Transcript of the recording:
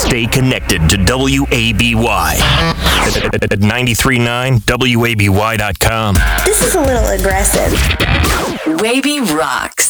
Stay connected to WABY at 93.9 WABY.com. This is a little aggressive. Wavy rocks.